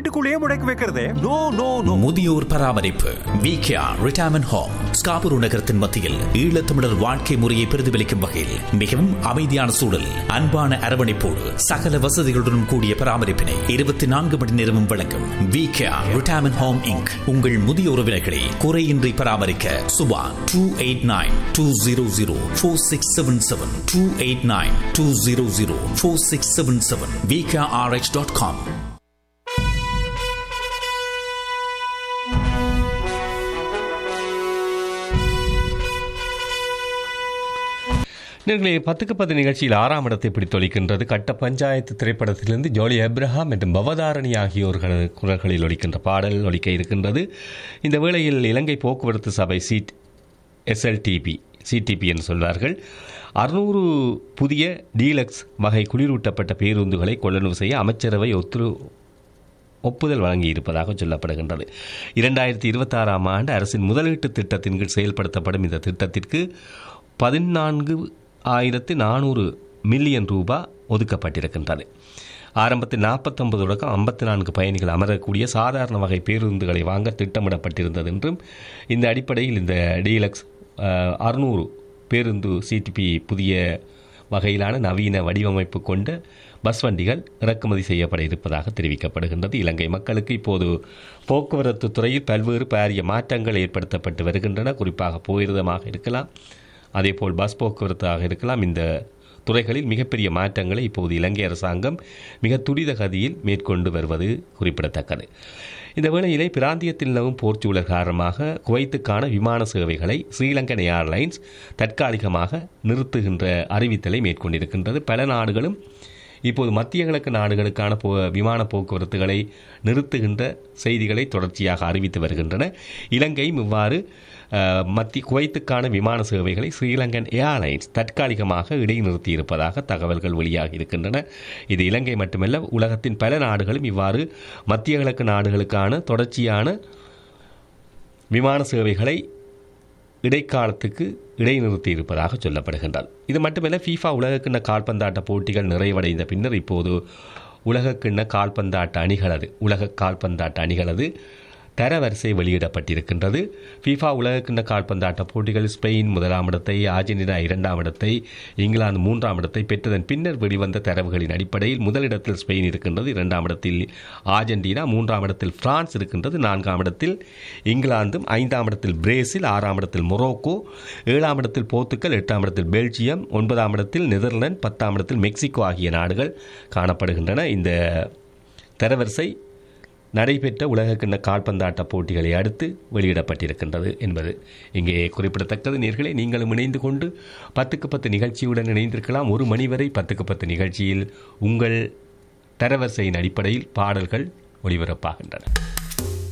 வீட்டுக்குள்ளேயே முடக்கி வைக்கிறதே? No no no. முதியோர் பராமரிப்பு விகேஆர் ரிட்டையர்மென்ட் ஹோம் ஸ்காபுரு நகரத்தின் மத்தியில் ஈழத்தமிழர் வாழ்க்கை முறையை பிரதிபலிக்கும் வகையில் மிகவும் அமைதியான சூழல், அன்பான அரவணைப்போடு சகல வசதிகளுடன் கூடிய பராமரிப்பினை 24 மணி நேரமும் வழங்கும் விகேஆர் ரிட்டையர்மென்ட் ஹோம் இன்க். உங்கள் முதிய உறவினர்களை குறையின்றி பராமரிக்க சுபா 289-200-4677 289-200-4677 VKRH.com. நேர்களே, 10க்கு 10 நிகழ்ச்சியில் 6ஆம் இடத்தை பிடித்தொழிக்கின்றது. கட்ட பஞ்சாயத்து திரைப்படத்திலிருந்து ஜோலி அப்ரஹாம் மற்றும் பவதாரணி ஆகியோர்கள் குரல்களில் ஒலிக்கின்ற பாடல் ஒலிக்க இருக்கின்றது. இந்த வேளையில் இலங்கை போக்குவரத்து சபை சிடிபி என்று சொல்வார்கள் 600 புதிய டீலக்ஸ் வகை குளிரூட்டப்பட்ட பேருந்துகளை கொள்ளளவு செய்ய அமைச்சரவை ஒப்புதல் வழங்கியிருப்பதாக சொல்லப்படுகின்றது. 2026ஆம் ஆண்டு அரசின் முதலீட்டு திட்டத்தின் கீழ் செயல்படுத்தப்படும் இந்த திட்டத்திற்கு 14,400 மில்லியன் ரூபாய் ஒதுக்கப்பட்டிருக்கின்றது. ஆரம்பத்தில் 49 தொடக்கம் 54 பயணிகள் அமரக்கூடிய சாதாரண வகை பேருந்துகளை வாங்க திட்டமிடப்பட்டிருந்தது என்றும், இந்த அடிப்படையில் இந்த டீலக்ஸ் 600 பேருந்து சிடிபி புதிய வகையிலான நவீன வடிவமைப்பு கொண்ட பஸ் வண்டிகள் இறக்குமதி செய்யப்பட இருப்பதாக தெரிவிக்கப்படுகின்றது. இலங்கை மக்களுக்கு இப்போது போக்குவரத்து துறையில் பல்வேறு பாரிய மாற்றங்கள் ஏற்படுத்தப்பட்டு வருகின்றன. குறிப்பாக போயிரதமாக இருக்கலாம், அதேபோல் பஸ் போக்குவரத்தாக இருக்கலாம். இந்த துறைகளில் மிகப்பெரிய மாற்றங்களை இப்போது இலங்கை அரசாங்கம் மிக துரித கதியில் மேற்கொண்டு வருவது குறிப்பிடத்தக்கது. இந்த வேளையிலே பிராந்தியத்தில் நிலவும் போர்ச்சூழல் காரணமாக குவைத்துக்கான விமான சேவைகளை ஸ்ரீலங்கன் ஏர்லைன்ஸ் தற்காலிகமாக நிறுத்துகின்ற அறிவித்தலை மேற்கொண்டிருக்கின்றது. பல நாடுகளும் இப்போது மத்திய கிழக்கு நாடுகளுக்கான விமான போக்குவரத்துகளை நிறுத்துகின்ற செய்திகளை தொடர்ச்சியாக அறிவித்து வருகின்றன. இலங்கையும் இவ்வாறு குவைத்துக்கான விமான சேவைகளை ஸ்ரீலங்கன் ஏர்லைன்ஸ் தற்காலிகமாக இடைநிறுத்தியிருப்பதாக தகவல்கள் வெளியாகி இருக்கின்றன. இது இலங்கை மட்டுமல்ல, உலகத்தின் பல நாடுகளும் இவ்வாறு மத்திய கிழக்கு நாடுகளுக்கான தொடர்ச்சியான விமான சேவைகளை இடைக்காலத்துக்கு இடைநிறுத்தி இருப்பதாக சொல்லப்படுகின்றது. இது மட்டுமல்ல, ஃபீஃபா உலகக்கிண்ண கால்பந்தாட்ட போட்டிகள் நிறைவடைந்த பின்னர் இப்போது உலக கால்பந்தாட்ட அணிகளது தரவரிசை வெளியிடப்பட்டிருக்கின்றது. ஃபீஃபா உலகக்கிண்ண கால்பந்தாட்ட போட்டிகள் ஸ்பெயின் 1ஆம் இடத்தை, அர்ஜென்டினா 2ஆம் இடத்தை, இங்கிலாந்து 3ஆம் இடத்தை பெற்றதன் பின்னர் வெளிவந்த தரவுகளின் அடிப்படையில் முதலிடத்தில் ஸ்பெயின் இருக்கின்றது, 2ஆம் இடத்தில் அர்ஜென்டினா, 3ஆம் இடத்தில் பிரான்ஸ் இருக்கின்றது, 4ஆம் இடத்தில் இங்கிலாந்தும், 5ஆம் இடத்தில் பிரேசில், 6ஆம் இடத்தில் மொரோக்கோ, 7ஆம் இடத்தில் போர்த்துக்கல், 8ஆம் இடத்தில் பெல்ஜியம், 9ஆம் இடத்தில் நெதர்லாந்து, 10ஆம் இடத்தில் மெக்சிகோ ஆகிய நாடுகள் காணப்படுகின்றன. இந்த தரவரிசை நடைபெற்ற உலகக்கிண்ண கால்பந்தாட்ட போட்டிகளை அடுத்து வெளியிடப்பட்டிருக்கின்றது என்பது இங்கே குறிப்பிடத்தக்கது. நேயர்களே, நீங்களும் இணைந்து கொண்டு 10க்கு 10 நிகழ்ச்சியுடன் இணைந்திருக்கலாம். 1 மணி வரை 10க்கு 10 நிகழ்ச்சியில் உங்கள் தரவரிசையின் அடிப்படையில் பாடல்கள் ஒளிபரப்பாகின்றன.